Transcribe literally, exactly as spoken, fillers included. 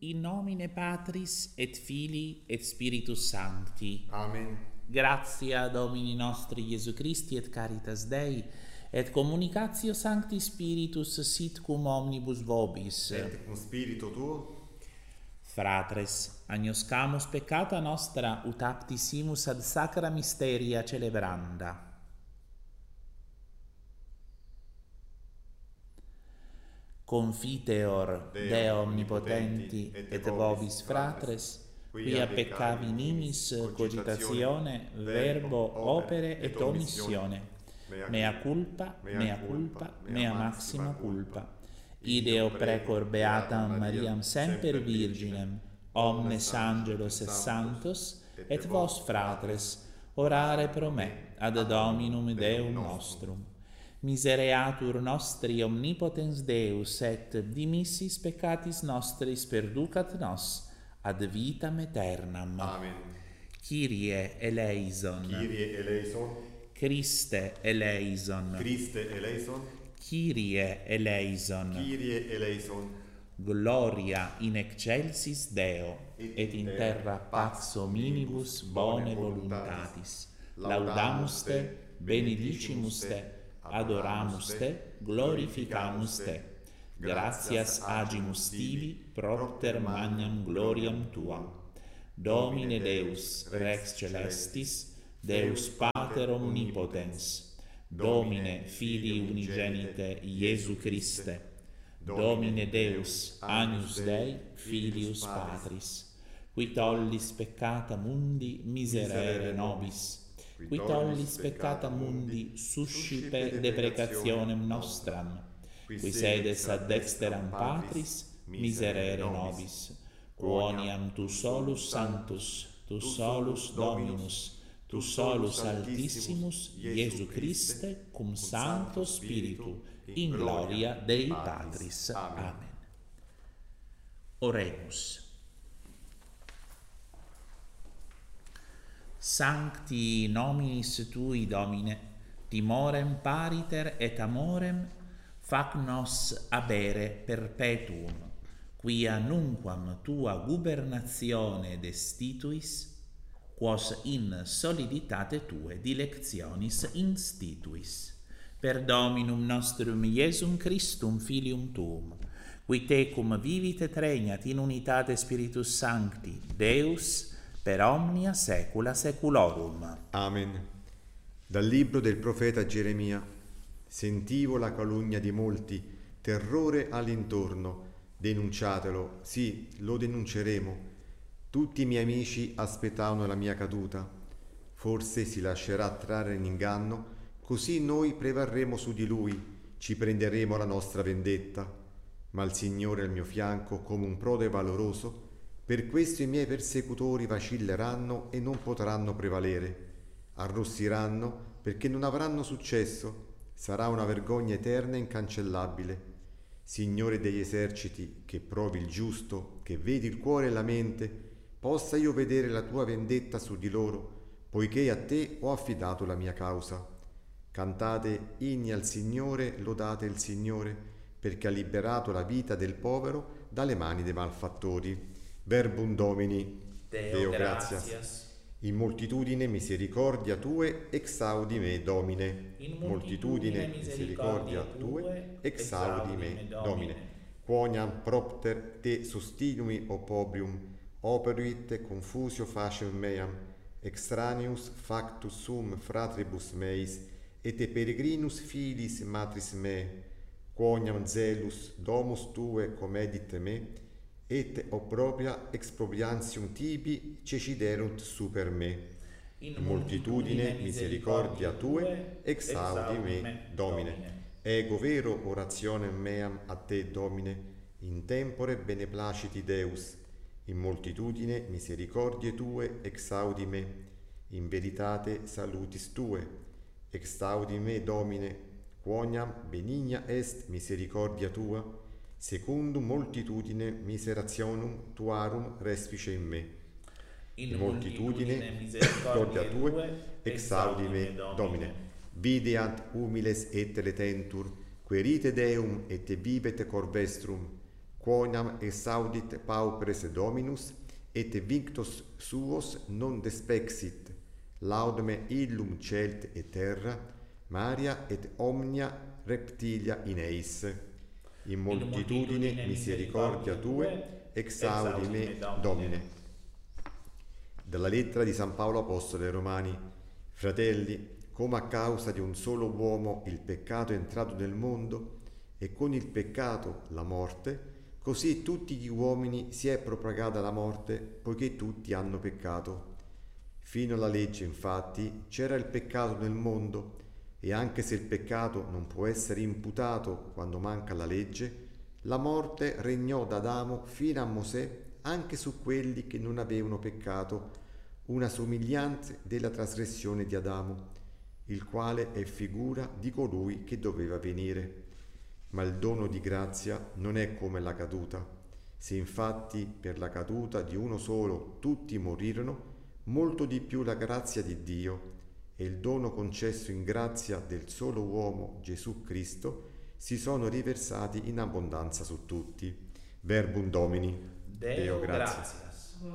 in nomine Patris et Filii et Spiritus Sancti. Amen. Gratia Domini nostri Iesu Christi et caritas Dei et communicatio Sancti Spiritus sit cum omnibus vobis. Et cum spiritu tuo. Fratres, agnoscamus peccata nostra ut aptissimus ad sacra mysteria celebranda. Confiteor Dei omnipotenti et vobis fratres, quia peccavi nimis cogitatione, verbo, opere et omissione. Mea culpa, mea culpa, mea maxima culpa. Ideo precor beatam Mariam semper Virginem, omnes angelos et sanctos, et vos fratres, orare pro me ad Dominum Deum nostrum. Misereatur nostri omnipotens Deus et dimissis peccatis nostris perducat nos ad vitam aeternam. Amen. Kyrie eleison. Kyrie eleison. Christe eleison. Christe eleison. Kyrie eleison. Kyrie eleison. Gloria in excelsis Deo, et in terra pax hominibus bone voluntatis. Laudamus te, benedicimus te, adoramus te, glorificamus te. Gratias agimus tibi propter magnam gloriam tuam. Domine Deus, Rex Celestis, Deus Pater omnipotens, Domine Filii unigenite Iesu Christe, Domine Deus, Agnus Dei, Filius Patris, qui tollis peccata mundi miserere nobis, qui tollis peccata mundi suscipe deprecationem nostram, qui sedes ad dexteram Patris miserere nobis, quoniam tu solus sanctus, tu solus Dominus, tu solus Altissimus, Iesu Christe, cum Sancto Spiritu, in gloria Dei Patris. Amen. Oremus. Sancti nominis Tui, Domine, timorem pariter et amorem fac nos abere perpetuum, quia nunquam Tua gubernatione destituis, quos in soliditate Tue dilectionis instituis. Per Dominum nostrum Iesum Christum Filium Tuum, qui tecum vivit et regnat in unitate Spiritus Sancti, Deus, per omnia saecula saeculorum. Amen. Dal libro del profeta Geremia. Sentivo la calunnia di molti, terrore all'intorno. Denunciatelo, sì, lo denunceremo. Tutti i miei amici aspettavano la mia caduta. Forse si lascerà trarre in inganno, così noi prevarremo su di lui, ci prenderemo la nostra vendetta. Ma il Signore è al mio fianco come un prode valoroso. Per questo i miei persecutori vacilleranno e non potranno prevalere. Arrossiranno perché non avranno successo. Sarà una vergogna eterna e incancellabile. Signore degli eserciti, che provi il giusto, che vedi il cuore e la mente, possa io vedere la tua vendetta su di loro, poiché a te ho affidato la mia causa. Cantate inni al Signore, lodate il Signore, perché ha liberato la vita del povero dalle mani dei malfattori. Verbum Domini. Deo, Deo gratias. gratias. In moltitudine misericordia Tue, exaudi me, Domine. In Moltitudine misericordia Tue, exaudi me, Domine. Quoniam propter Te sustinui opobrium, operuit confusio facem meam, extraneus factus sum fratribus meis, et peregrinus filis matris me, quoniam zelus domus Tue comedit me, et oppropria expropriantium tibi ceciderunt super me. In moltitudine misericordia Tue, exaudi me, Domine. Ego vero orationem meam a Te, Domine, in tempore beneplaciti Deus. In moltitudine misericordie Tue, exaudi me. In veritate salutis Tue. Exaudi me, Domine, quoniam benigna est misericordia Tua, secundum multitudine miserationum Tuarum respice in me. In moltitudine misericordia Tue, exaudi me, Domine. Videant humiles et letentur, querite Deum et vivet cor vestrum, quonam exaudit pauperes Dominus, et vinctos suos non despexit, laudame illum celt et terra, Maria et omnia reptilia in eis. In moltitudine misericordia Tue, exaudi me, Domine. Dalla lettera di San Paolo Apostolo ai Romani. Fratelli, come a causa di un solo uomo il peccato è entrato nel mondo, e con il peccato la morte, così tutti gli uomini si è propagata la morte, poiché tutti hanno peccato. Fino alla legge, infatti, c'era il peccato nel mondo, e anche se il peccato non può essere imputato quando manca la legge, la morte regnò da Adamo fino a Mosè anche su quelli che non avevano peccato, una somiglianza della trasgressione di Adamo, il quale è figura di colui che doveva venire. Ma il dono di grazia non è come la caduta. Se infatti per la caduta di uno solo tutti morirono, molto di più la grazia di Dio e il dono concesso in grazia del solo uomo Gesù Cristo si sono riversati in abbondanza su tutti. Verbum Domini. Deo, Deo grazie.